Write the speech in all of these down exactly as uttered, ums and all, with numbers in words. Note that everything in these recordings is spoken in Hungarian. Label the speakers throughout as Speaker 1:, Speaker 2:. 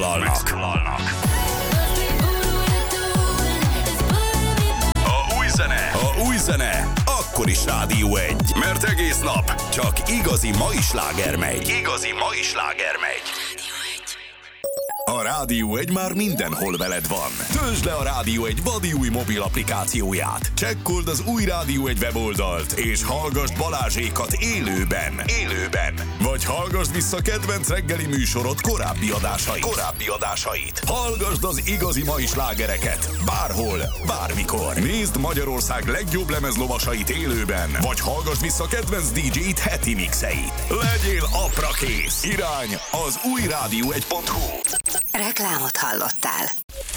Speaker 1: megszólalnak. A új zene, a új zene, akkor is Rádió egy. Mert egész nap csak igazi mai sláger megy. Igazi mai sláger megy. A Rádió egy már mindenhol veled van. Töltsd le a Rádió egy vadi új mobil applikációját. Csekkold az új Rádió egy weboldalt, és hallgassd Balázsékat élőben. Élőben. Vagy hallgassd vissza kedvenc reggeli műsorod korábbi adásait. Korábbi adásait. Hallgassd az igazi mai slágereket. Bárhol, bármikor. Nézd Magyarország legjobb lemezlovasait élőben. Vagy hallgassd vissza kedvenc dé dzsé-t heti mixeit. Legyél aprakész. Irány az új rádió egy pont hú.
Speaker 2: Reklámot hallottál.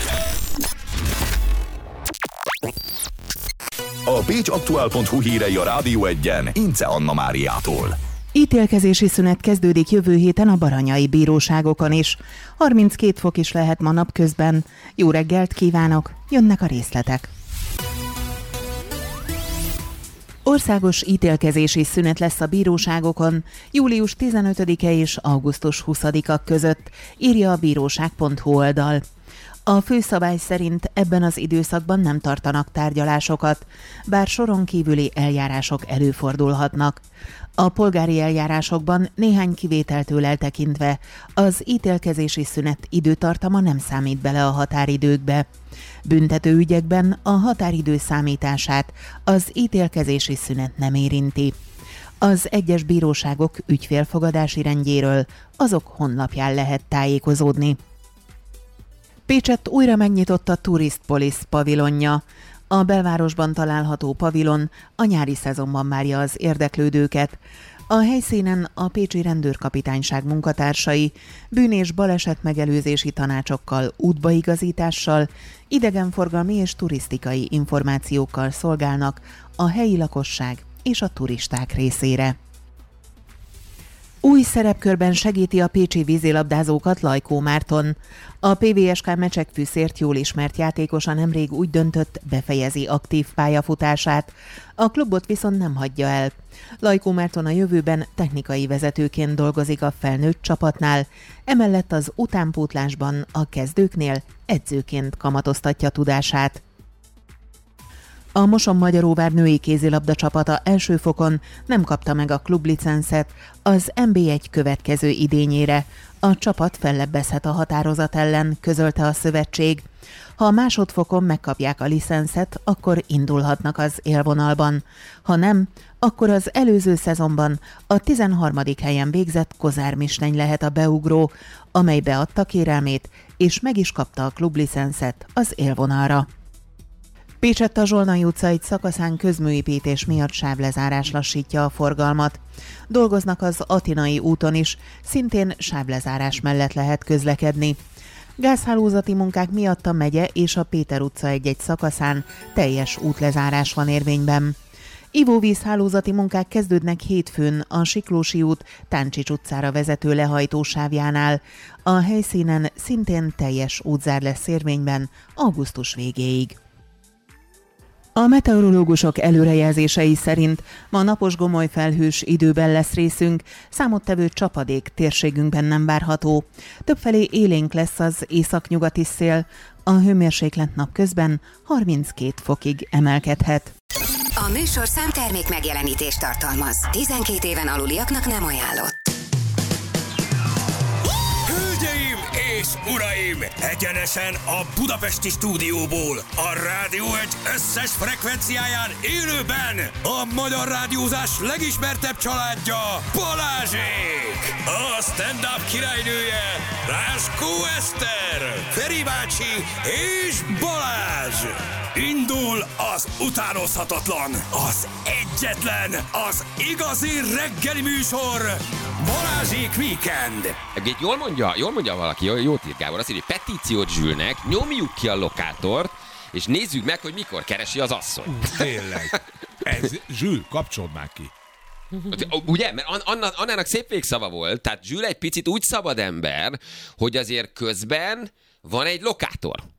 Speaker 1: A Pécs Aktuál pont hú hírei a Rádió egyen Ince Anna Máriától.
Speaker 3: Ítélkezési szünet kezdődik jövő héten a baranyai bíróságokon is. harminckét fok is lehet ma napközben. Jó reggelt kívánok, jönnek a részletek. Országos ítélkezési szünet lesz a bíróságokon július tizenötödike és augusztus huszadika között, írja a bíróság pont hú oldal. A főszabály szerint ebben az időszakban nem tartanak tárgyalásokat, bár soron kívüli eljárások előfordulhatnak. A polgári eljárásokban néhány kivételtől eltekintve az ítélkezési szünet időtartama nem számít bele a határidőkbe. Büntető ügyekben a határidő számítását az ítélkezési szünet nem érinti. Az egyes bíróságok ügyfélfogadási rendjéről azok honlapján lehet tájékozódni. Pécsett újra megnyitott a Tourist Police pavilonja. A belvárosban található pavilon a nyári szezonban várja az érdeklődőket. A helyszínen a pécsi rendőrkapitányság munkatársai bűn- és balesetmegelőzési tanácsokkal, útbaigazítással, idegenforgalmi és turisztikai információkkal szolgálnak a helyi lakosság és a turisták részére. Új szerepkörben segíti a pécsi vízilabdázókat Lajkó Márton. A pé vé es ká Mecsekfűszért jól ismert játékosa nemrég úgy döntött, befejezi aktív pályafutását. A klubot viszont nem hagyja el. Lajkó Márton a jövőben technikai vezetőként dolgozik a felnőtt csapatnál, emellett az utánpótlásban a kezdőknél edzőként kamatoztatja tudását. A Moson-Magyaróvár női kézilabda csapata első fokon nem kapta meg a klublicencet az en bé egy következő idényére. A csapat fellebbezhet a határozat ellen, közölte a szövetség. Ha a másodfokon megkapják a licencet, akkor indulhatnak az élvonalban. Ha nem, akkor az előző szezonban a tizenharmadik helyen végzett Kozár Misteny lehet a beugró, amely beadta kérelmét, és meg is kapta a klublicencet az élvonalra. Pécsett a Zsolnai utca egy szakaszán közműépítés miatt sávlezárás lassítja a forgalmat. Dolgoznak az Atinai úton is, szintén sávlezárás mellett lehet közlekedni. Gázhálózati munkák miatt a megye és a Péter utca egy-egy szakaszán teljes útlezárás van érvényben. Ivóvízhálózati munkák kezdődnek hétfőn a Siklósi út Táncsics utcára vezető lehajtósávjánál. A helyszínen szintén teljes útzár lesz érvényben augusztus végéig. A meteorológusok előrejelzései szerint ma napos gomoly felhős időben lesz részünk, számottevő csapadék térségünkben nem várható. Többfelé élénk lesz az északnyugati szél, a hőmérséklet napközben harminckét fokig emelkedhet.
Speaker 2: A műsorszám termék megjelenítést tartalmaz. tizenkét éven aluliaknak nem ajánlott.
Speaker 4: Hölgyeim és uraim! Egyenesen a budapesti stúdióból, a Rádió egy összes frekvenciáján élőben a magyar rádiózás legismertebb családja, Balázsék! A stand-up királynője, Ráskó Eszter, Feri bácsi és Balázs! Indul az utánozhatatlan, az egyetlen, az igazi reggeli műsor, Balázsék Weekend!
Speaker 5: Egyébként jól mondja, jól mondja valaki, jól, jót ír Gábor, azt írja, hogy petíciót Zsülnek, nyomjuk ki a lokátort, és nézzük meg, hogy mikor keresi az asszony.
Speaker 6: Tényleg. Ez, Zsül, kapcsold már ki.
Speaker 5: Ugye? Mert Anna, Annának szép végszava volt, tehát Zsül egy picit úgy szabad ember, hogy azért közben van egy lokátor.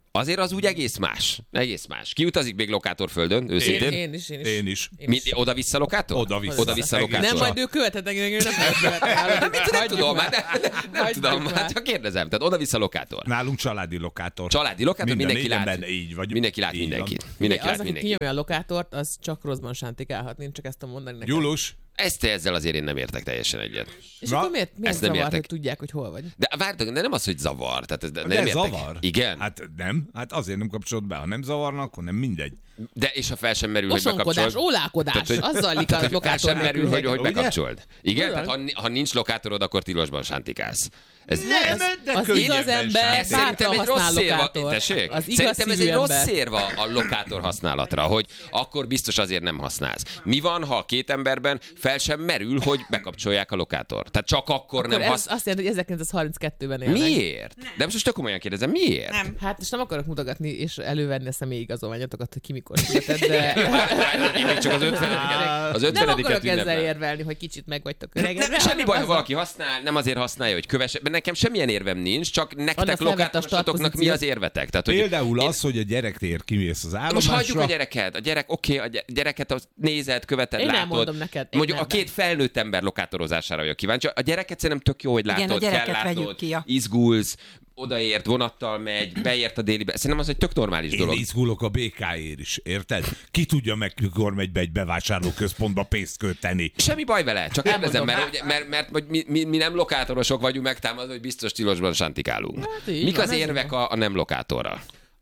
Speaker 5: Azért az úgy egész más. Egész más. Ki utazik még lokátorföldön, őszintén?
Speaker 7: Én, én is, én is.
Speaker 6: Én is.
Speaker 7: Én is.
Speaker 5: Oda-vissza lokátor?
Speaker 6: Oda-vissza.
Speaker 5: Oda-vissza lokátor.
Speaker 7: Nem, majd ő követhet engem, ő nem
Speaker 5: Nem, nem tudom, már, nem, nem
Speaker 7: Hagyjuk
Speaker 5: tudom,
Speaker 7: már.
Speaker 5: hát csak kérdezem. Tehát oda-vissza lokátor.
Speaker 6: Nálunk családi lokátor.
Speaker 5: Családi lokátor,
Speaker 6: Minden
Speaker 5: mindenki lát.
Speaker 6: négyen benne, így vagy.
Speaker 5: Mindenki lát
Speaker 6: így
Speaker 5: mindenkit.
Speaker 6: van.
Speaker 5: Mindenki
Speaker 7: Az,
Speaker 5: lát
Speaker 7: aki
Speaker 5: mindenkit.
Speaker 7: kinyomja a lokátort, az csak rosszban sántikálhat. Én csak ezt tudom mondani neked.
Speaker 6: Gyulus,
Speaker 5: Ezt ezzel azért én nem értek teljesen egyet.
Speaker 7: És
Speaker 6: Na,
Speaker 7: akkor miért, miért
Speaker 5: ezt nem
Speaker 7: zavar,
Speaker 5: értek.
Speaker 7: hogy tudják, hogy hol vagy?
Speaker 5: De várjatok, de nem az, hogy zavar. Tehát ez, de
Speaker 6: de
Speaker 5: nem értek.
Speaker 6: zavar.
Speaker 5: Igen.
Speaker 6: Hát nem, hát azért nem kapcsolod be. Ha nem zavarna, akkor nem mindegy.
Speaker 5: De és ha fel sem merül, hogy
Speaker 7: Osonkodás,
Speaker 5: bekapcsold.
Speaker 7: ólálkodás,
Speaker 5: Tehát, hogy-
Speaker 7: az zajlik
Speaker 5: Tehát,
Speaker 7: a
Speaker 5: hogy fel
Speaker 7: lokátor
Speaker 5: sem merül, hogy, hogy
Speaker 6: Ugye?
Speaker 5: bekapcsold. Igen?
Speaker 7: Olyan.
Speaker 5: Tehát ha, ha nincs lokátorod, akkor tilosban sántikálsz. Ez,
Speaker 7: Nem,
Speaker 6: de
Speaker 7: az
Speaker 6: könnyebben
Speaker 7: igaz ember
Speaker 5: ez szerintem
Speaker 7: bátran
Speaker 5: egy rossz
Speaker 7: használ
Speaker 5: szérva.
Speaker 7: lokátort.
Speaker 5: Tessék?
Speaker 7: Az igaz
Speaker 5: Szerintem ez
Speaker 7: szívű
Speaker 5: egy rossz
Speaker 7: ember.
Speaker 5: szérva a lokátor használatra, hogy akkor biztos azért nem használsz. Mi van, ha a két emberben fel sem merül, hogy bekapcsolják a lokátort? Tehát csak akkor,
Speaker 7: Akkor
Speaker 5: nem
Speaker 7: ez
Speaker 5: használsz.
Speaker 7: azt jelenti, hogy ezerkilencszázharminckettőben élnek.
Speaker 5: Miért? De most csak komolyan kérdezem, miért?
Speaker 8: Nem.
Speaker 7: Hát és nem akarok mutogatni és elővenni a személyigazolványotokat, hogy ki mikor született, de
Speaker 5: Én még csak az ötvenediket az
Speaker 7: nem
Speaker 5: ötvenediket
Speaker 7: akarok ezzel
Speaker 5: ünnepelem.
Speaker 7: érvelni, hogy kicsit meg vagytok öregedve.
Speaker 5: Semmi
Speaker 7: hanem
Speaker 5: baj, ha
Speaker 7: az a-
Speaker 5: valaki használ, nem azért használja, hogy kövesse. Nekem semmilyen érvem nincs, csak nektek
Speaker 7: felvett a
Speaker 5: lokátosatoknak mi az érvetek? Tehát, hogy
Speaker 6: Például
Speaker 5: én-
Speaker 6: az, hogy a gyerekért kimész az állomásra.
Speaker 5: Most hagyjuk a gyereket. A gyerek, oké, okay, a gy- gyereket azt nézed, követed,
Speaker 7: Én
Speaker 5: látod.
Speaker 7: elmondom neked, én
Speaker 5: Mondjuk
Speaker 7: nem.
Speaker 5: a két felnőtt ember lokátorozására vagyok kíváncsi. A gyereket szerintem tök jó, hogy látod,
Speaker 8: Igen, a gyereket
Speaker 5: kell látnod,
Speaker 8: vegyük ki, ja.
Speaker 5: izgulsz, odaért, vonattal megy, beért a délibe. Szerintem az egy tök normális
Speaker 6: Én
Speaker 5: dolog.
Speaker 6: izgulok a bé ká-ért is, érted? Ki tudja meg, mikor megy be egy bevásárlóközpontba pénzt költeni.
Speaker 5: Semmi baj vele, csak kérdezem,
Speaker 7: Elmondom.
Speaker 5: mert, mert, mert, mert mi, mi, mi nem lokátorosok vagyunk megtámadva, hogy biztos tilosban sántikálunk.
Speaker 7: Hát így
Speaker 5: Mik
Speaker 7: van,
Speaker 5: az
Speaker 7: ez
Speaker 5: érvek a, a nem lokátorra?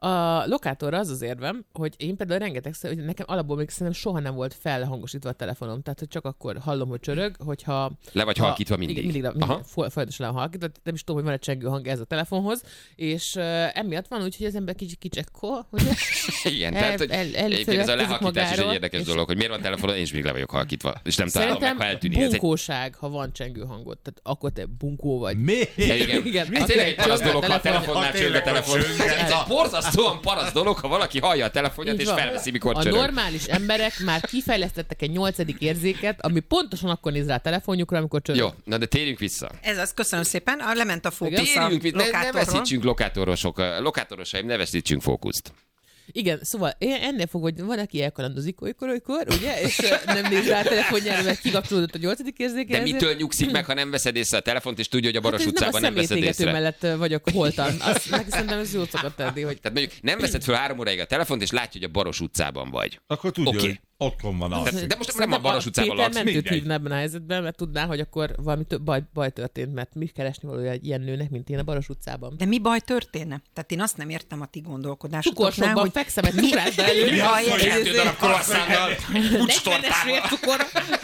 Speaker 7: A lokátorra az az érvem, hogy én például rengetegszer, hogy nekem alapból még szerintem soha nem volt felhangosítva a telefonom, tehát hogy csak akkor hallom, hogy csörög, hogyha...
Speaker 5: Le vagy
Speaker 7: ha-
Speaker 5: halkítva mindig.
Speaker 7: Igen, mindig,
Speaker 5: Aha.
Speaker 7: mindig fo- folyamatosan le van halkítva, nem is tudom, hogy van egy csengő hang ez a telefonhoz, és uh, emiatt van úgy, hogy az ember kicsit kicsekkol, ugye?
Speaker 5: Igen,
Speaker 7: El-
Speaker 5: tehát hogy
Speaker 7: el-
Speaker 5: egyébként ez a
Speaker 7: elfeledkezik
Speaker 5: lehalkítás is egy
Speaker 7: magáról,
Speaker 5: érdekes
Speaker 7: és-
Speaker 5: dolog, hogy miért van telefonon, én is még le vagyok halkítva, és nem találom meg,
Speaker 7: Szerintem
Speaker 5: ha eltűnik. Ez egy...
Speaker 7: bunkóság, ha van csengő hangot, tehát akkor te bunkó vagy.
Speaker 6: Mi?
Speaker 5: Ja, igen.
Speaker 7: Igen,
Speaker 5: Ez
Speaker 7: az
Speaker 5: tényleg egy
Speaker 7: egy
Speaker 5: parasz
Speaker 7: csöng
Speaker 5: dolog,
Speaker 7: a
Speaker 5: ha a
Speaker 7: telefon-
Speaker 5: telefonnál
Speaker 6: Ha
Speaker 5: csöng a
Speaker 6: tényleg
Speaker 5: telefon.
Speaker 6: csöng,
Speaker 5: Ez egy borzasztóan parasz dolog, ha valaki hallja a telefonját,
Speaker 7: Így
Speaker 5: és
Speaker 7: van.
Speaker 5: felveszi, mikor
Speaker 7: A
Speaker 5: csörög.
Speaker 7: normális emberek már kifejlesztettek egy nyolcadik érzéket, ami pontosan akkor néz rá a telefonjukra, amikor csörög.
Speaker 5: Jó, na de térjünk vissza.
Speaker 8: Ez az, köszönöm szépen. A, lement a fókusz a
Speaker 5: Térjünk vissza, ne, ne
Speaker 8: lokátorról.
Speaker 5: veszítsünk lokátorosok, lokátorosaim, ne veszítsünk fókuszt.
Speaker 7: Igen, szóval én ennél fog, hogy van, aki elkalandozik olykor, olykor, ugye, és ö, nem néz rá a telefonjára, mert kikapcsolódott a nyolcadik érzéke.
Speaker 5: De
Speaker 7: ezért-
Speaker 5: mitől nyugszik meg, ha nem veszed észre a telefont, és tudja, hogy a Baros
Speaker 7: hát ez
Speaker 5: utcában nem
Speaker 7: nem a
Speaker 5: veszed
Speaker 7: személytégető
Speaker 5: észre?
Speaker 7: mellett ö, vagyok holtan. Azt, neki szerintem ez jót szokott tenni, hogy
Speaker 5: Tehát mondjuk nem veszed fel három óráig a telefont, és látja, hogy a Baros utcában vagy.
Speaker 6: Akkor tudja,
Speaker 5: Oké.
Speaker 6: hogy otthon van az.
Speaker 5: Tehát- de most nem
Speaker 7: Szerintem
Speaker 5: a Baros utcában
Speaker 7: Péter
Speaker 5: laksz.
Speaker 7: mentőt
Speaker 6: mindegy.
Speaker 7: hívna ebben a helyzetben, mert tudná, hogy akkor valami több baj, baj történt, mert mi keresni valója egy ilyen nőnek, mint én a Baros utcában.
Speaker 8: De mi baj történne? Tehát én azt nem értem a ti gondolkodásotoknál,
Speaker 7: Cukorsokban
Speaker 8: hogy
Speaker 7: fexem egy cukrászda elő.
Speaker 8: Ja,
Speaker 5: Kettő darab croissantal,
Speaker 7: negyvenes vércukor.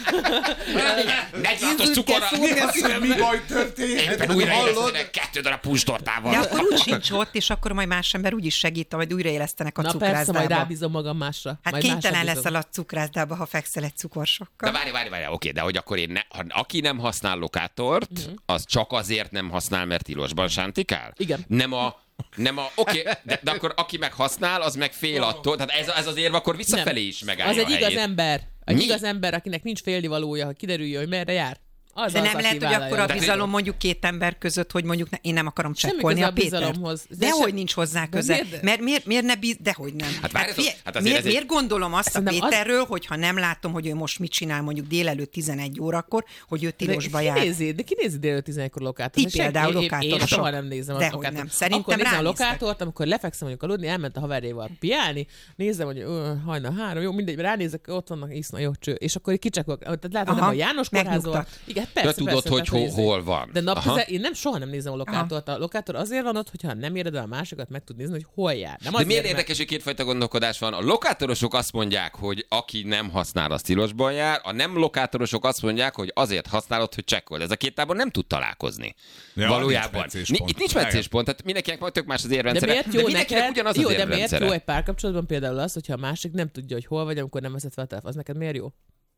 Speaker 5: negyvenhatos cukorra,
Speaker 6: Mi baj történt?
Speaker 5: éppen újraélesztenek kettő darab
Speaker 8: de
Speaker 5: punsttortával.
Speaker 8: akkor úgy sincs ott, és akkor majd más ember úgy is segít, majd újraélesztenek a
Speaker 7: Na persze, majd
Speaker 8: cukrászdába.
Speaker 7: rábízom magam másra.
Speaker 8: Hát
Speaker 7: majd
Speaker 8: kénytelen
Speaker 7: másra
Speaker 8: leszel
Speaker 7: bízom.
Speaker 8: a cukrászdába, ha fekszel egy cukorsokkal.
Speaker 5: De várj, várj, várj, oké, de hogy akkor én ne, ha, aki nem használ lokátort, az csak azért nem használ, mert tilosban sántikál?
Speaker 7: Igen.
Speaker 5: Nem a nem a, oké, de, de akkor aki meg használ, az meg fél attól, tehát ez, ez az érve, akkor visszafelé
Speaker 7: Nem.
Speaker 5: is megállja
Speaker 7: Az egy
Speaker 5: a
Speaker 7: igaz
Speaker 5: helyét.
Speaker 7: ember. Egy
Speaker 5: Mi?
Speaker 7: igaz ember, akinek nincs félnivalója, hogy kiderüljön, hogy merre jár. Az
Speaker 8: De
Speaker 7: az,
Speaker 8: nem
Speaker 7: aki
Speaker 8: lehet, hogy
Speaker 7: vállalja.
Speaker 8: akkor a
Speaker 5: Tehát-
Speaker 8: bizalom mondjuk két ember között, hogy mondjuk ne, én nem akarom
Speaker 7: Semmi
Speaker 8: csekkolni
Speaker 7: köze
Speaker 8: a
Speaker 7: a
Speaker 8: Pétert.
Speaker 7: bizalomhoz. De
Speaker 8: Dehogy
Speaker 7: sem-
Speaker 8: nincs hozzá
Speaker 7: De
Speaker 8: köze.
Speaker 7: miért?
Speaker 8: Mert miért, miért ne biz... Dehogy nem.
Speaker 5: Hát várjatok,
Speaker 8: figyelj,
Speaker 5: hát azért
Speaker 8: miért,
Speaker 5: ez egy-
Speaker 8: miért gondolom azt a
Speaker 7: Szerintem az-
Speaker 8: Péterről, hogy ha nem látom, hogy ő most mit csinál mondjuk délelőtt tizenegy órakor, hogy ő
Speaker 7: De
Speaker 8: tilosba
Speaker 7: ki
Speaker 8: jár.
Speaker 7: nézi, de ki nézi délelőtt tizenegykor lokátort?
Speaker 8: Ti
Speaker 7: Senki-
Speaker 8: például
Speaker 7: én- én- Én
Speaker 8: lokátorosok.
Speaker 7: soha nem nézem a
Speaker 8: Dehogy
Speaker 7: lokátort.
Speaker 8: nem. Szerintem
Speaker 7: Akkor nézem a
Speaker 8: ránéztek.
Speaker 7: lokátort, amikor lefekszem mondjuk aludni, elment a haverjával piálni, nézem, hogy ö, hajnal három, jó, mindegy, ránézek, ott vannak, iszna, jó cső, és akkor kicsekok. Tehát látod, nem
Speaker 8: Aha,
Speaker 7: a János kórházol.
Speaker 8: megnyugtat.
Speaker 7: Igen,
Speaker 5: De
Speaker 7: persze,
Speaker 5: tudod,
Speaker 7: persze,
Speaker 5: hogy
Speaker 7: persze,
Speaker 5: hol,
Speaker 7: nézni.
Speaker 5: hol van.
Speaker 7: De nap
Speaker 5: Aha.
Speaker 7: tizen, én nem soha nem nézem a lokátort. A lokátor azért van ott, hogyha nem éred el a másikat, meg tud nézni, hogy hol jár. Nem
Speaker 5: De
Speaker 7: azért,
Speaker 5: miért
Speaker 7: mert-
Speaker 5: érdekes, hogy kétfajta gondolkodás van? A lokátorosok azt mondják, hogy aki nem használ, az tilosban jár, a nem lokátorosok azt mondják, hogy azért használod, hogy csekkold. Ez a két tábor nem tud találkozni.
Speaker 6: Ja,
Speaker 5: Valójában.
Speaker 6: nincs meccéspont.
Speaker 5: Itt nincs meccéspont, tehát mindenkinek majd tök más az
Speaker 7: De
Speaker 5: érrendszere.
Speaker 7: miért jó
Speaker 5: mindenkinek
Speaker 7: neked?
Speaker 5: ugyanaz
Speaker 7: Jó,
Speaker 5: az
Speaker 7: de miért
Speaker 5: érrendszere.
Speaker 7: jó egy párkapcsolatban például az, hogyha a másik nem tudja, hogy hol vagy, amikor nem veszed fel a telefon. Az neked miért jó?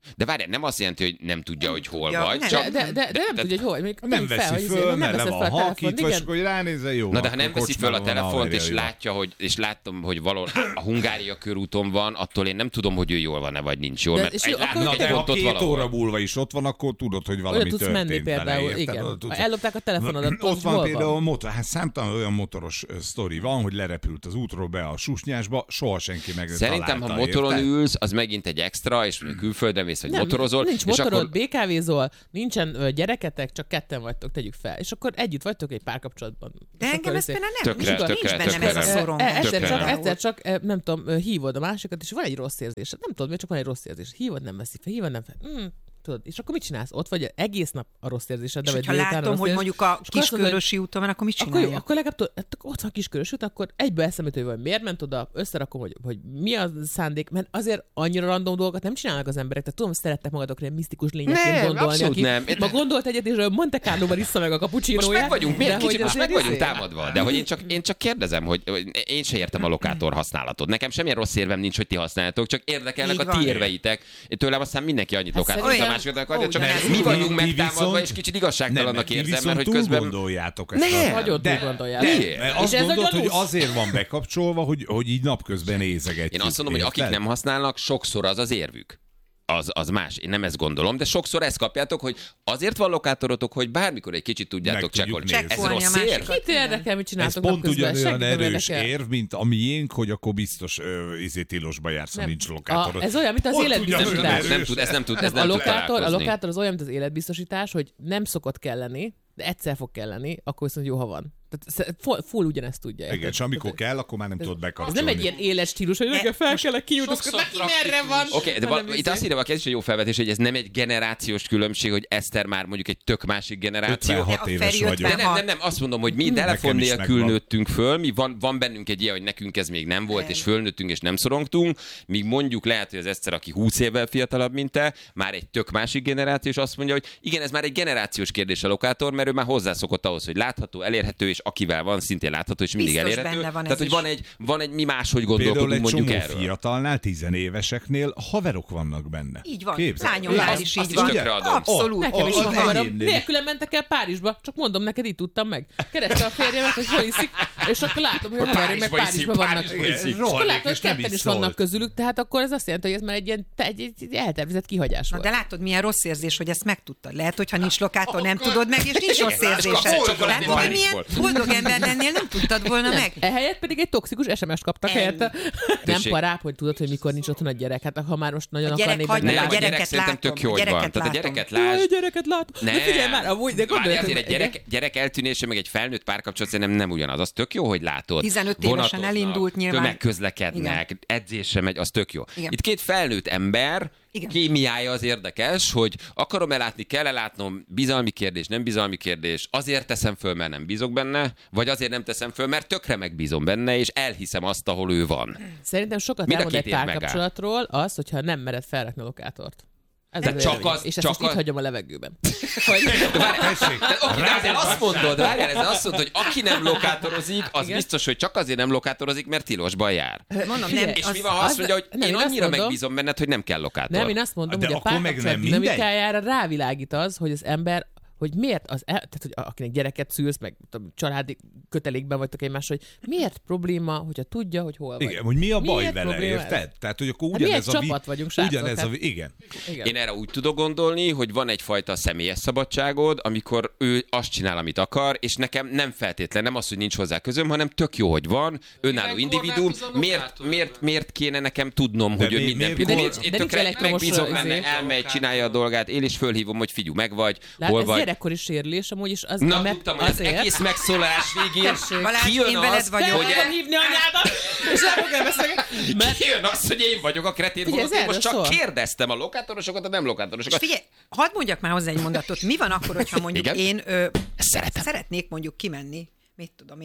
Speaker 5: De várjál, nem azt jelenti, hogy nem tudja, hogy hol
Speaker 8: Ja,
Speaker 5: vagy.
Speaker 8: nem.
Speaker 5: Csak...
Speaker 7: De, de, de, de nem tudja, hogy hol. Még
Speaker 6: Nem
Speaker 7: fel,
Speaker 6: veszi
Speaker 7: hogy
Speaker 6: föl,
Speaker 7: nem
Speaker 6: mert le
Speaker 7: veszed
Speaker 6: van
Speaker 7: fel a
Speaker 6: halkítva,
Speaker 7: telefont,
Speaker 6: és
Speaker 7: igen.
Speaker 6: akkor ránézze, jó.
Speaker 5: Na de ha nem
Speaker 6: akkor
Speaker 5: veszi föl a
Speaker 6: kocsmában van,
Speaker 5: telefont, és
Speaker 6: haverja, jó.
Speaker 5: látja, hogy, és látom, hogy valahol a Hungária körúton van, attól én nem tudom, hogy ő jól van-e, vagy nincs jól,
Speaker 7: De-
Speaker 5: mert
Speaker 7: és
Speaker 5: egy
Speaker 7: jó,
Speaker 5: látok
Speaker 7: akkor-
Speaker 6: Na
Speaker 5: egy
Speaker 6: de ha
Speaker 5: pontot
Speaker 6: két
Speaker 5: valahol.
Speaker 6: óra múlva is ott van, akkor tudod, hogy valami
Speaker 7: Oda tudsz
Speaker 6: történt
Speaker 7: menni
Speaker 6: vele,
Speaker 7: például,
Speaker 6: érted?
Speaker 7: igen.
Speaker 6: Oda tudsz-
Speaker 7: Ha ellopták a telefonodat,
Speaker 6: ott
Speaker 7: az
Speaker 6: van
Speaker 7: hol
Speaker 6: például
Speaker 7: van?
Speaker 6: motor, hát számtalan olyan motoros ö, sztori van, hogy lerepült az útról be a susnyásba, soha senki meg nem
Speaker 5: Szerintem, ha
Speaker 6: találta,
Speaker 5: motoron
Speaker 6: érted?
Speaker 5: ülsz, az megint egy extra, és mondjuk külföldre mész, vagy
Speaker 7: Nem,
Speaker 5: motorozol.
Speaker 7: nincs
Speaker 5: és
Speaker 7: motorod,
Speaker 5: akkor...
Speaker 7: bé ká vézol, nincsen ö, gyereketek, csak ketten vagytok, tegyük fel. És akkor együtt vagytok egy párkapcsolatban.
Speaker 8: De
Speaker 7: És
Speaker 8: engem
Speaker 7: akkor
Speaker 8: ez
Speaker 7: izé-
Speaker 8: például nem,
Speaker 5: Tökre,
Speaker 8: nincs,
Speaker 5: tökre,
Speaker 8: nincs bennem ez a
Speaker 5: tökre.
Speaker 7: E-
Speaker 8: szorongás.
Speaker 7: Egyszer
Speaker 5: Tökre
Speaker 7: csak,
Speaker 5: nem.
Speaker 7: egyszer csak, e, nem tudom, ö, hívod a másikat, és van egy rossz érzésed. Nem tudod, miért csak van egy rossz érzés. Hívod, nem veszi fel, hívod, nem fel. Mm, tudod, és akkor mit csinálsz? Ott vagy egész nap a rossz érzésed, de
Speaker 8: És
Speaker 7: vagy
Speaker 8: hogyha
Speaker 7: délután
Speaker 8: látom,
Speaker 7: rossz
Speaker 8: hogy
Speaker 7: érzés,
Speaker 8: mondjuk a
Speaker 7: és akkor azt mondod, hogy-
Speaker 8: Kiskörösi úton van, akkor mit
Speaker 7: Akkor jó,
Speaker 8: csináljak?
Speaker 7: akkor legalább tudod, hát ott van Kiskörös út, akkor egyből eszembe jut, hogy miért ment oda, összerakom, hogy, hogy mi a szándék, mert azért annyira random dolgokat nem csinálnak az emberek. Tehát tudom, szerettek magadokra ilyen misztikus lényekként
Speaker 5: Nem,
Speaker 7: gondolni,
Speaker 5: abszolút
Speaker 7: aki
Speaker 5: nem.
Speaker 7: ma gondolt egyet, és Monte Carlo-ban issza meg a
Speaker 5: Most
Speaker 7: cappuccinóját.
Speaker 5: meg vagyunk,
Speaker 7: de
Speaker 5: miért
Speaker 7: hogy
Speaker 5: kicsit, most
Speaker 7: azért
Speaker 5: meg vagyunk
Speaker 7: izé-
Speaker 5: támadva, de hogy én csak, én csak kérdezem, hogy, hogy én se értem a lokátor használatot. Nekem semmilyen rossz érvem nincs, hogy ti használjátok, csak érdekelnek
Speaker 8: Így
Speaker 5: a
Speaker 8: van.
Speaker 5: ti érveitek. Én tőlem aztán mindenki annyit
Speaker 7: Hát
Speaker 5: lokátor, a
Speaker 8: olyan-
Speaker 5: másikat akarja,
Speaker 8: ó,
Speaker 5: csak
Speaker 8: de nem.
Speaker 5: mi vagyunk
Speaker 6: Ti
Speaker 5: megtámadva,
Speaker 6: viszont-
Speaker 5: és kicsit
Speaker 6: Nem,
Speaker 5: igazságtalannak
Speaker 6: mert ti
Speaker 5: érzem,
Speaker 6: viszont
Speaker 5: mert hogy
Speaker 6: túl
Speaker 5: közben...
Speaker 6: gondoljátok ezt.
Speaker 5: Nem,
Speaker 6: a-
Speaker 7: Nagyon
Speaker 6: de-
Speaker 7: túl gondoljátok.
Speaker 6: de-
Speaker 5: Miért?
Speaker 6: mert
Speaker 7: És
Speaker 6: azt
Speaker 7: ez a
Speaker 6: gondolod, hogy
Speaker 7: gyanús.
Speaker 6: azért van bekapcsolva, hogy, hogy így napközben nézegetjük.
Speaker 5: Én azt mondom, hogy akik
Speaker 6: érted?
Speaker 5: nem használnak, sokszor az az érvük. Az, az más. Én nem ezt gondolom, de sokszor ezt kapjátok, hogy azért van lokátorotok, hogy bármikor egy kicsit tudjátok
Speaker 6: Meg tudjuk
Speaker 5: csekkolni.
Speaker 6: nézni.
Speaker 5: Ez
Speaker 8: Csekkolni a
Speaker 5: rossz ér?
Speaker 8: másikat.
Speaker 7: Kit érdekel, mit
Speaker 6: Ez
Speaker 7: csináltok
Speaker 6: pont
Speaker 7: napközben?
Speaker 6: ugyanolyan
Speaker 7: Senkit nem
Speaker 6: erős
Speaker 7: érdekel.
Speaker 6: érv, mint a miénk, hogy akkor biztos ö, izé tilosba jársz, ha
Speaker 7: Nem.
Speaker 6: nincs lokátorod.
Speaker 7: A- ez olyan, mint az
Speaker 6: Pont
Speaker 7: életbiztosítás.
Speaker 6: ugyanolyan
Speaker 5: Nem
Speaker 6: erős.
Speaker 5: tud, ez nem tud, ez
Speaker 7: Ez
Speaker 5: nem
Speaker 7: a
Speaker 5: tud
Speaker 7: lokátor, a
Speaker 5: találkozni.
Speaker 7: lokátor az olyan, mint az életbiztosítás, hogy nem szokott kelleni, de egyszer fog kelleni, akkor viszont jó, ha van. Tehát full, full ugyanezt tudja.
Speaker 6: Igen, és amikor kell, akkor már nem tudod
Speaker 7: Ez
Speaker 6: bekapcsolni.
Speaker 7: nem egy ilyen éles stílus, hogy reggel fel kell kijutni, akkor neki merre van.
Speaker 5: Oké, okay, de
Speaker 7: Hanem
Speaker 5: val- itt
Speaker 7: izé-
Speaker 5: azt írja, ez is egy jó felvetés, hogy ez nem egy generációs különbség, hogy Eszter már mondjuk egy tök másik generáció.
Speaker 6: ötvenhat
Speaker 8: A
Speaker 6: éves
Speaker 8: Feri
Speaker 6: vagyok.
Speaker 5: De nem,
Speaker 8: ötvenhat.
Speaker 5: nem, nem, azt mondom, hogy mi telefon
Speaker 6: Nekem is
Speaker 5: nélkül
Speaker 6: megvan.
Speaker 5: nőttünk föl, mi van, van bennünk egy ilyen, hogy nekünk ez még nem volt, és fölnőttünk, és nem szorongtunk, míg mondjuk lehet, hogy az Eszter, aki húsz évvel fiatalabb, mint te, már egy tök másik generáció, és azt mondja, hogy igen, ez már egy generációs kérdés a lokátor, mert ő már hozzászokott ahhoz, hogy látható, elérhető, és akivel van, szintén látható, és mindig
Speaker 8: Biztos
Speaker 5: elérhető.
Speaker 8: benne van
Speaker 5: Tehát,
Speaker 8: ez
Speaker 5: hogy
Speaker 8: is.
Speaker 5: van egy, van egy, mi máshogy
Speaker 6: Például
Speaker 5: gondolkodunk
Speaker 6: egy
Speaker 5: mondjuk
Speaker 6: csomó
Speaker 5: erről.
Speaker 6: fiatalnál, tizenéveseknél haverok vannak benne.
Speaker 8: Így van.
Speaker 6: Képzeld.
Speaker 8: Lányomnál
Speaker 6: Azt-
Speaker 8: is
Speaker 5: azt
Speaker 8: így
Speaker 5: is
Speaker 8: van.
Speaker 5: tökre adom.
Speaker 8: Abszolút.
Speaker 7: Nekem is
Speaker 6: Az
Speaker 7: van haverom.
Speaker 6: enyémnél is.
Speaker 7: Nélküle mentek el Párizsba. Csak mondom neked, így tudtam meg. Kereste a férjemet, hogy hol iszik, és akkor látom, hogy a haverjaim meg
Speaker 5: Párizsba iszik,
Speaker 7: Párizsba vannak.
Speaker 5: Párizsba iszik.
Speaker 7: És akkor
Speaker 6: Rohadék,
Speaker 7: látom, hogy
Speaker 6: és nem
Speaker 7: ketten
Speaker 6: is
Speaker 7: is vannak
Speaker 6: szólt.
Speaker 7: közülük, tehát akkor ez azt jelenti, hogy ez már egy ilyen egy, egy, egy eltervezett kihagyás
Speaker 8: Na,
Speaker 7: volt.
Speaker 8: de látod, milyen rossz érzés, hogy ezt megtudtad. Lehet, hogyha nincs lokátor, nem tudod meg, és nincs rossz
Speaker 5: És
Speaker 8: érzésed.
Speaker 5: kapsz egy
Speaker 8: Látod, hogy milyen
Speaker 5: csokoládét
Speaker 8: boldog ember lennél, nem tudtad volna meg.
Speaker 7: Ehelyett pedig egy toxikus es em es-t kaptak
Speaker 8: Ennyi.
Speaker 7: helyette. Nem
Speaker 5: Tessék.
Speaker 7: parább, hogy tudod, hogy mikor nincs otthon a gyerek. Hát ha már most nagyon
Speaker 8: A gyerek
Speaker 7: akarnék
Speaker 8: hagyja,
Speaker 7: benne
Speaker 5: Nem,
Speaker 8: a
Speaker 5: a
Speaker 7: látni.
Speaker 5: gyerek
Speaker 8: gyereket
Speaker 5: szerintem tök jó,
Speaker 8: látom,
Speaker 5: hogy
Speaker 8: a
Speaker 5: van.
Speaker 8: gyereket
Speaker 5: Tehát a
Speaker 8: látom.
Speaker 5: gyereket
Speaker 7: Jaj,
Speaker 5: lásd.
Speaker 7: a gyereket látom.
Speaker 5: Nem.
Speaker 7: De figyelj már, amúgy, de
Speaker 5: Várjál,
Speaker 7: gondolj,
Speaker 5: azért egy gyerek, gyerek eltűnése, meg egy felnőtt párkapcsolat szerintem nem ugyanaz. Az tök jó, hogy látod.
Speaker 8: tizenöt évesen
Speaker 5: Vonatoznak,
Speaker 8: elindult nyilván.
Speaker 5: Tömegközlekednek, edzésre megy, az tök jó.
Speaker 8: Igen.
Speaker 5: Itt két felnőtt ember,
Speaker 8: Igen.
Speaker 5: kémiája az érdekes, hogy akarom-e látni, kell-e látnom, bizalmi kérdés, nem bizalmi kérdés, azért teszem föl, mert nem bízok benne, vagy azért nem teszem föl, mert tökre megbízom benne, és elhiszem azt, ahol ő van.
Speaker 7: Szerintem sokat
Speaker 5: Mind a
Speaker 7: elmond
Speaker 5: két
Speaker 7: egy
Speaker 5: év megáll.
Speaker 7: párkapcsolatról az, hogyha nem mered felrakni a lokátort. Ez
Speaker 5: De
Speaker 7: az
Speaker 5: csak
Speaker 7: véleményem.
Speaker 5: az-
Speaker 7: és ezt
Speaker 5: csak
Speaker 7: most itt
Speaker 5: az-
Speaker 7: hagyom a levegőben. Hogy...
Speaker 5: De várjál, de, oké, de azért azt mondod, várjál, ez azt mondod, hogy aki nem lokátorozik, az
Speaker 7: Igen.
Speaker 5: biztos, hogy csak azért nem lokátorozik, mert tilosban jár.
Speaker 8: Mondom,
Speaker 7: Figyelj,
Speaker 8: nem,
Speaker 5: És
Speaker 8: az,
Speaker 5: mi van, ha azt
Speaker 7: az-
Speaker 5: mondja, hogy
Speaker 7: nem,
Speaker 5: én
Speaker 7: én azt
Speaker 5: annyira
Speaker 7: mondom-
Speaker 5: megbízom benned, hogy nem kell lokátor.
Speaker 7: Nem, én azt mondom,
Speaker 6: De
Speaker 7: hogy a
Speaker 6: akkor meg
Speaker 7: párkapcsolat
Speaker 6: nem mindegy?
Speaker 7: dinamikájára rávilágít az, hogy az ember, hogy miért az, el, tehát hogy akinek gyereket szülsz, meg tudom, családi kötelékben vagytok egymás, hogy miért probléma, hogyha tudja, hogy hol vagy.
Speaker 6: Igen, hogy mi a baj
Speaker 7: Miért
Speaker 6: vele,
Speaker 7: probléma ez?
Speaker 6: érted? Tehát, hogy akkor
Speaker 7: Hát mi
Speaker 6: ugyanez
Speaker 7: egy
Speaker 6: a... vi-
Speaker 7: csapat vagyunk, srácok,
Speaker 6: ugyanez a...
Speaker 7: hát-
Speaker 6: vi- Igen.
Speaker 7: Igen.
Speaker 5: Én erre úgy tudok gondolni, hogy van egyfajta személyes szabadságod, amikor ő azt csinál, amit akar, és nekem nem feltétlen, nem az, hogy nincs hozzá közöm, hanem tök jó, hogy van, önálló individuum. Miért, miért, miért kéne nekem tudnom,
Speaker 6: De
Speaker 5: hogy ő
Speaker 6: mi-
Speaker 5: minden
Speaker 6: miért
Speaker 5: pillanat-
Speaker 6: nincs-
Speaker 5: Én
Speaker 7: de nincs
Speaker 5: tökre
Speaker 7: elektromos,
Speaker 5: megbízom
Speaker 7: izé.
Speaker 5: benne, elmegy, csinálja a dolgát, én is fölhívom, hogy figyelj, meg vagy,
Speaker 7: Lát,
Speaker 5: hol
Speaker 7: ez
Speaker 5: vagy.
Speaker 7: gyerekkori sérülés, amúgy is az
Speaker 5: Na,
Speaker 7: a meg-
Speaker 5: tudtam, hogy az
Speaker 7: azért,
Speaker 5: egész megszólalás végén
Speaker 7: Tessék.
Speaker 8: Balázs,
Speaker 5: kijön
Speaker 8: én veled
Speaker 5: az,
Speaker 8: vagyok.
Speaker 5: hogy
Speaker 7: fogom hívni anyádat, és el fogom beszélgetni. Mert
Speaker 5: kijön az, hogy én vagyok a kretén,
Speaker 7: Figyelj,
Speaker 5: holott
Speaker 7: ez
Speaker 5: én most
Speaker 7: erről
Speaker 5: csak
Speaker 7: szól.
Speaker 5: kérdeztem a lokátorosokat, a nem
Speaker 8: És
Speaker 5: lokátorosokat.
Speaker 8: figyelj, hadd mondjak már hozzá egy mondatot. Mi van akkor, hogyha mondjuk
Speaker 5: Igen?
Speaker 8: én ö,
Speaker 5: Szeretem.
Speaker 8: szeretnék mondjuk kimenni, mit tudom én, a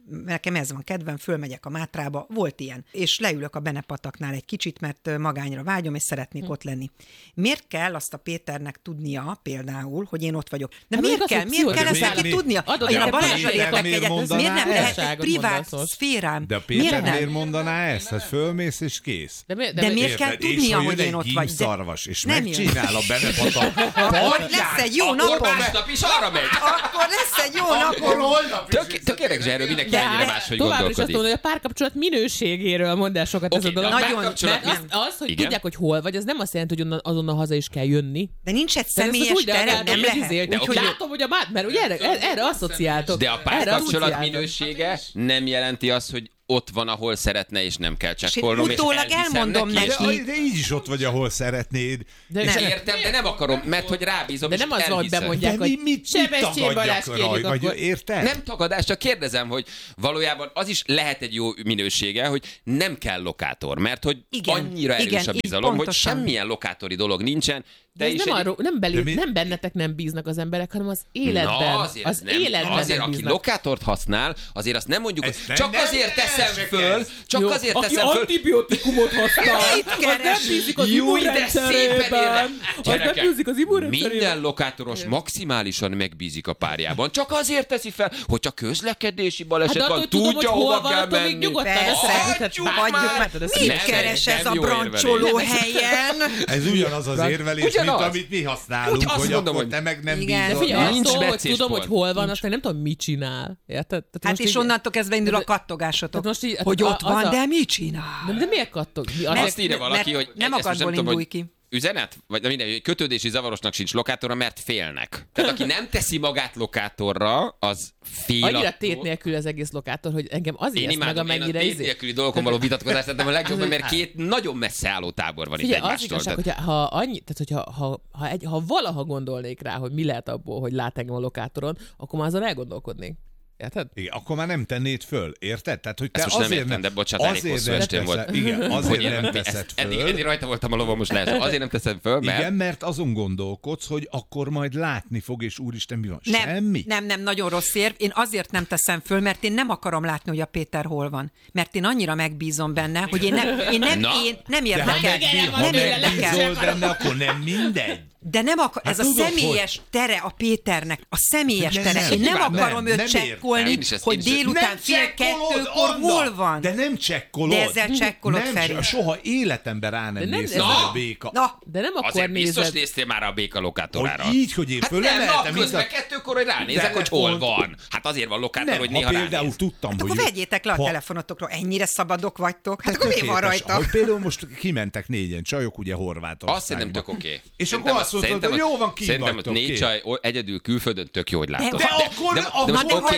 Speaker 8: nekem ez van kedvem, fölmegyek a Mátrába, volt ilyen, és leülök a Benepataknál egy kicsit, mert magányra vágyom, és szeretnék hm. ott lenni. Miért kell azt a Péternek tudnia például, hogy én ott vagyok? De hát miért kell? Miért kell ezt neki tudnia? Én a Balázsra értek egyet, miért nem lehet egy privát szférám?
Speaker 6: De a Péter miért mondaná ezt? Hát fölmész és kész.
Speaker 8: De, de, de miért kell tudnia, hogy én ott vagy?
Speaker 6: Szarvas, és megcsinál a Benepatak.
Speaker 8: Akkor lesz egy jó napom.
Speaker 5: Akkor másnap is arra megy.
Speaker 8: Akkor lesz egy jó napom.
Speaker 5: Tök érdekes, erről mindenki ennyire máshogy
Speaker 7: továbbra is azt
Speaker 5: gondolkodik.
Speaker 7: mondom, hogy a párkapcsolat minőségéről mondd el sokat ez a dolog.
Speaker 8: Nagyon,
Speaker 7: az, az, hogy tudják, hogy hol vagy, az nem azt jelenti, hogy onnan, azonnal haza is kell jönni.
Speaker 8: De nincs egy személyes tere, nem lehet.
Speaker 7: De úgyhogy látom, hogy a mát, mert ugye erre, erre asszociáltok.
Speaker 5: De a párkapcsolat minősége nem jelenti azt, hogy ott van, ahol szeretne, és nem kell csekkolnom.
Speaker 8: És utólag elmondom neki.
Speaker 6: De, de így is ott vagy, ahol szeretnéd.
Speaker 5: De és nem. Értem, de nem akarom, mert hogy rábízom,
Speaker 7: de
Speaker 5: és
Speaker 7: nem az van, hogy bemondják,
Speaker 6: hogy
Speaker 7: mit, Sebestyén Balázs kérjük akkor.
Speaker 6: Érted?
Speaker 5: Nem tagadás, csak kérdezem, hogy valójában az is lehet egy jó minősége, hogy nem kell lokátor, mert hogy igen, annyira erős
Speaker 8: igen,
Speaker 5: a bizalom, hogy semmilyen lokátori dolog nincsen.
Speaker 7: De ez nem, arról, nem, belül, mi... nem bennetek nem bíznak az emberek, hanem az életben.
Speaker 5: Na, azért
Speaker 7: az
Speaker 5: nem,
Speaker 7: életben
Speaker 5: azért,
Speaker 7: nem
Speaker 5: aki
Speaker 7: bíznak.
Speaker 5: lokátort használ, azért azt nem mondjuk, hogy
Speaker 6: nem,
Speaker 5: csak
Speaker 6: nem,
Speaker 5: azért
Speaker 6: nem,
Speaker 5: teszem
Speaker 6: nem,
Speaker 5: föl, csak
Speaker 7: jó,
Speaker 5: azért
Speaker 7: aki
Speaker 5: teszem föl.
Speaker 7: Antibiotikumot használ, az nem bízik az immunrendszerében. Az nem bízik az immunrendszerében.
Speaker 5: Minden lokátoros maximálisan megbízik a párjában. Csak azért teszi fel, hogy csak közlekedési baleset
Speaker 7: hát,
Speaker 5: van, tudja, hova kell menni.
Speaker 8: Hagyjuk már. Mit keres ez a brancsoló helyen?
Speaker 6: Ez ugyanaz az érvelés, mint amit mi használunk, hogy akkor te meg nem bízol.
Speaker 5: Nincs
Speaker 7: hogy
Speaker 5: becés
Speaker 7: tudom,
Speaker 5: pont.
Speaker 7: hogy hol van, aztán nem tudom, mit csinál. Érted?
Speaker 8: Hát és onnantól kezdve indul a kattogásotok, hogy ott van, de mit csinál?
Speaker 7: De miért kattog?
Speaker 5: Azt írja valaki, hogy
Speaker 8: nem akadból indulj ki.
Speaker 5: Üzenet? Vagy minden, kötődési zavarosnak sincs lokátorra, mert félnek. Tehát aki nem teszi magát lokátorra, az fél.
Speaker 7: Annyira tét nélkül az egész lokátor, hogy engem azért
Speaker 5: én
Speaker 7: meg, amennyire
Speaker 5: én a tét nélküli dolgokon való vitatkozást tettem a legjobban, mert két nagyon messze álló tábor van
Speaker 7: Figyelj,
Speaker 5: itt egymástól.
Speaker 7: Az igazság, hogyha ha annyi, tehát hogyha ha, ha, egy, ha valaha gondolnék rá, hogy mi lehet abból, hogy lát engem a lokátoron, akkor már azon elgondolkodnék. Érted?
Speaker 6: Igen, akkor már nem tennéd föl, érted? Tehát, hogy te
Speaker 5: ezt most
Speaker 6: azért
Speaker 5: nem értem, de bocsánat, elég hosszú estén volt.
Speaker 6: Igen, azért nem teszed föl.
Speaker 5: Eddig, eddig rajta voltam a lovon, most lehet. Azért nem teszed föl, mert...
Speaker 6: Igen, mert azon gondolkodsz, hogy akkor majd látni fog, és úristen, mi van?
Speaker 8: Nem,
Speaker 6: Semmi?
Speaker 8: Nem, nem, nagyon rossz érv. Én azért nem teszem föl, mert én nem akarom látni, hogy a Péter hol van. Mert én annyira megbízom benne, hogy én nem, én nem, én nem érdekel.
Speaker 6: Nem érdekel benne, akkor nem mindegy.
Speaker 8: De nem akar, hát ez a személyes hogy... tere a Péternek, a személyes tere. Nem, én nem akarom nem, őt csekkolni, hogy délután fél kettőkor hol van.
Speaker 6: De nem csekkolod.
Speaker 8: De ezzel csekkolod, Feri.
Speaker 6: Soha életemben rá nem néztem a béka.
Speaker 7: Na, de nem akkor
Speaker 5: azért
Speaker 7: nézed.
Speaker 5: biztos néztél már a béka lokátorára.
Speaker 6: Hogy így, hogy én
Speaker 5: hát
Speaker 6: fölemeltem.
Speaker 5: Nem, napközben kettőkor, hogy ránézek, hogy hol van. Hát azért van lokátor, hogy néha ránéz.
Speaker 6: Például tudtam,
Speaker 8: hát
Speaker 6: hogy...
Speaker 8: akkor vegyétek le a telefonotokról, ennyire szabadok vagytok. Hát akkor mi van rajta?
Speaker 6: Hogy például most kimentek négyen csajok, ugye Horvátországba.
Speaker 5: Azt szerintem tök oké.
Speaker 6: És akkor azt mondtad, hogy jó van, ki
Speaker 5: szerintem ott négy csaj egyedül külföldön tök jó, hogy látod.
Speaker 6: De akkor,
Speaker 5: de most oké,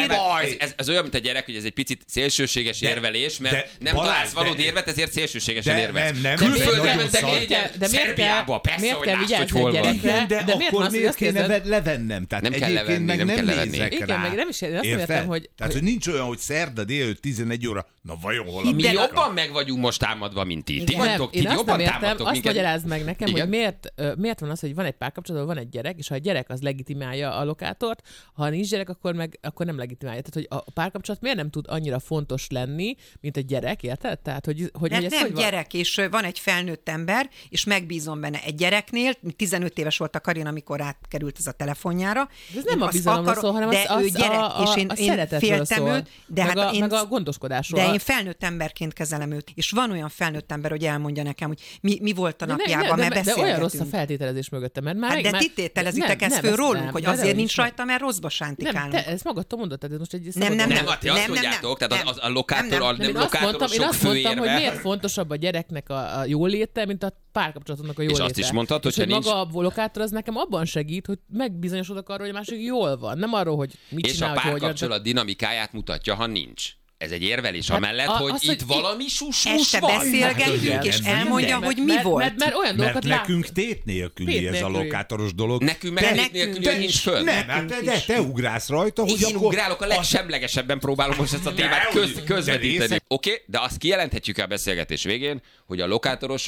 Speaker 5: de ez olyan, mint a gyerek, hogy ez egy picit szélsőséges érvelés, mert nem találsz valódi érvet, ezért szélsőségesen érvelsz. Külföldre mentek négyen, Szerbiába, persze, hogy lásd, hogy hol van.
Speaker 6: De akkor miért kéne levennem? Tehát
Speaker 5: nem kell levenni, nem kell levenni.
Speaker 7: Igen, meg nem is értem, hogy...
Speaker 6: Tehát, hogy nincs olyan, hogy szerda délőtt tizenegy óra, na vajon hol a
Speaker 5: mi jobban meg vagyunk most támadva, mint ti. Ti vagytok, ti jobban támadtok
Speaker 7: minket. Azt magyarázd meg nekem, hogy miért, miért van az, hogy van egy párkapcsolatban, van egy gyerek, és ha a gyerek az legitimálja a lokátort, ha nincs gyerek, akkor meg akkor nem legitimálja. Tehát, hogy a párkapcsolat miért nem tud annyira fontos lenni, mint egy gyerek, érted? Tehát, hogy, hogy
Speaker 8: nem,
Speaker 7: ez
Speaker 8: nem
Speaker 7: hogy
Speaker 8: gyerek, van? És van egy felnőtt ember, és megbízom benne egy gyereknél, tizenöt éves volt a Karin, amikor átkerült ez a telefonjára.
Speaker 7: Ez nem a bizalomról szól, hanem
Speaker 8: de
Speaker 7: az,
Speaker 8: ő gyerek,
Speaker 7: a, a,
Speaker 8: és én,
Speaker 7: a
Speaker 8: én féltem
Speaker 7: szól.
Speaker 8: őt, de
Speaker 7: meg,
Speaker 8: hát
Speaker 7: a,
Speaker 8: én,
Speaker 7: meg a gondoskodásról.
Speaker 8: De én felnőtt emberként kezelem őt, és van olyan felnőtt ember, hogy elmondja nekem, hogy mi, mi volt a
Speaker 7: de
Speaker 8: napjában,
Speaker 7: ne, ne,
Speaker 8: mert
Speaker 7: de,
Speaker 8: beszélgetünk.
Speaker 7: de olyan rossz a feltételezés mögötte, mert már...
Speaker 8: Hát de
Speaker 7: már,
Speaker 8: ti tételezitek ezt föl rólunk, hogy azért nincs rajta, mert rosszba sántikálunk.
Speaker 7: Nem, te ezt magadtól mondod, tehát ez most egy...
Speaker 8: Nem, nem, nem.
Speaker 5: Nem, ti azt mondjátok, tehát a lokátor, a nem lokátorosok
Speaker 7: Én azt mondtam, hogy
Speaker 5: főérve.
Speaker 7: miért fontosabb a gyereknek a jóléte, mint a párkapcsolatnak a jóléte.
Speaker 5: És azt is mondtad, hogy
Speaker 7: hogy maga a lokátor az nekem abban segít, hogy megbizonyosodok arról, hogy a másik jól van. Nem arról, hogy mit
Speaker 5: és
Speaker 7: csinál,
Speaker 5: a párkapcsolat dinamikáját mutatja, ha nincs. Ez egy érvelés hát amellett, a, hogy az, itt hogy valami sus-sus van.
Speaker 8: Este beszélgetünk, hát, és elmondja, hogy mi
Speaker 7: mert,
Speaker 8: volt.
Speaker 7: Mert, mert olyan
Speaker 6: mert
Speaker 7: dolgokat
Speaker 6: nekünk
Speaker 7: lát...
Speaker 6: tét nélküli ez a lokátoros dolog.
Speaker 5: Nekünk meg tét nélküli nincs föl.
Speaker 6: Nem, de, de te ugrálsz rajta, hogy
Speaker 5: én ugrálok, a legsemlegesebben próbálom most ezt a témát köz, közvetíteni. Oké, okay, de azt kijelenthetjük el a beszélgetés végén, hogy a lokátorosok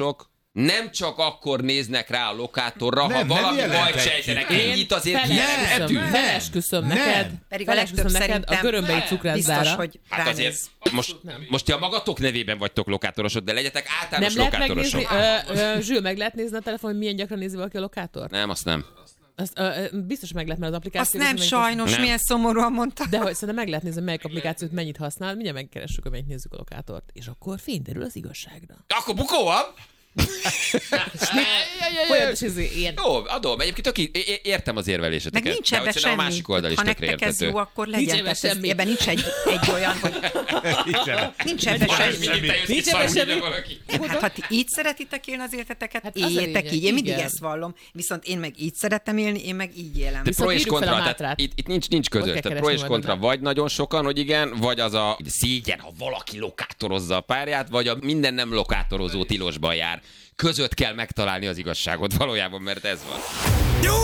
Speaker 5: Nem csak akkor néznek rá a lokátorra,
Speaker 6: Nem,
Speaker 5: ha
Speaker 6: nem
Speaker 5: valami bajt
Speaker 6: jelenthetjük.
Speaker 5: sejtenek.
Speaker 7: Én
Speaker 5: Ennyit azért
Speaker 7: felesküszöm,
Speaker 5: kijelenthetünk.
Speaker 7: felesküszöm
Speaker 6: Nem.
Speaker 7: neked,
Speaker 8: Pedig a
Speaker 7: felesküszöm
Speaker 8: legtöbb
Speaker 7: neked a
Speaker 8: szerintem
Speaker 7: görömbei
Speaker 8: biztos,
Speaker 7: cukrászdára.
Speaker 8: hogy
Speaker 5: Hát azért
Speaker 8: ránéz.
Speaker 5: most, most ti a magatok nevében vagytok lokátorosok, de legyetek általános
Speaker 7: Nem lehet megnézni,
Speaker 5: lokátorosok.
Speaker 7: ö, ö, Zsül, meg lehet nézni a telefon, hogy milyen gyakran nézi valaki a lokátort?
Speaker 5: Nem, azt nem.
Speaker 7: Azt, ö, ö, biztos meg lehet, mert az
Speaker 8: Azt
Speaker 7: applikáció...
Speaker 8: nem sajnos,
Speaker 5: Nem.
Speaker 8: milyen szomorúan mondta.
Speaker 7: De hogy szerintem meg lehet nézni, melyik applikációt mennyit használ, mindjárt megkeressük, hogy mennyit nézzük a lokátort. És akkor fényderül az igazságra.
Speaker 5: Akkor bukó van?
Speaker 7: Folyamatos izé, ilyen...
Speaker 5: Jó, adom. Egyébként tök, é- é- értem az érveléseteket.
Speaker 8: Meg nincs
Speaker 5: de
Speaker 8: ebbe
Speaker 5: hogy szerintem
Speaker 8: semmi.
Speaker 5: a másik oldal is
Speaker 8: Ha
Speaker 5: tökre
Speaker 8: nektek ez
Speaker 5: értető.
Speaker 8: jó, akkor
Speaker 7: Nincs
Speaker 8: legyen.
Speaker 7: ebbe
Speaker 8: Tehát ez,
Speaker 7: semmi.
Speaker 8: ebben nincs egy, egy olyan, hogy nincs ebbe semmi.
Speaker 7: Nincs ebbe semmi.
Speaker 8: Hát, ha ti így szeretitek élni az életeteket,
Speaker 7: Hát
Speaker 8: hát
Speaker 7: az a
Speaker 8: éljétek
Speaker 7: lényeg,
Speaker 8: így. Én mindig
Speaker 7: igen.
Speaker 8: ezt vallom. Viszont én meg így szeretem élni, én meg így élem.
Speaker 5: De
Speaker 7: Viszont
Speaker 5: pro és
Speaker 7: írjuk fel
Speaker 5: kontra,
Speaker 7: a
Speaker 5: tehát
Speaker 7: Mátrát.
Speaker 5: itt, itt nincs, nincs között.
Speaker 7: kell
Speaker 5: Tehát pro
Speaker 7: keresni
Speaker 5: és
Speaker 7: majd
Speaker 5: kontra
Speaker 7: benne.
Speaker 5: vagy nagyon sokan, hogy igen, vagy az a szégyen, ha valaki lokátorozza a párját, vagy a minden nem lokátorozó tilosban jár. Között kell megtalálni az igazságot valójában, mert ez van.